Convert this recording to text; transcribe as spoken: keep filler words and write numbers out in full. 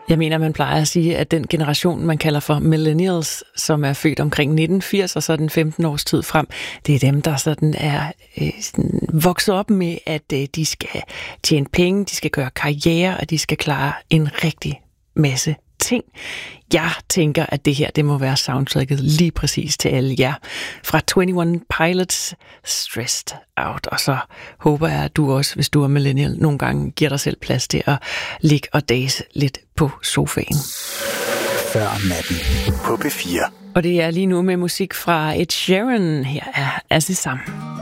Jeg mener, man plejer at sige, at den generation, man kalder for millennials, som er født omkring nitten firs og så den femten års tid frem, det er dem, der sådan er øh, sådan vokset op med, at øh, de skal tjene penge, de skal gøre karriere, og de skal klare en rigtig masse ting. Jeg tænker, at det her, det må være soundtracket lige præcis til alle jer. Fra enogtyve Pilots, Stressed Out. Og så håber jeg, at du også, hvis du er millennial, nogle gange giver dig selv plads til at ligge og dase lidt på sofaen. Før natten på P fire. Og det er lige nu med musik fra Ed Sheeran. Her er Azizam.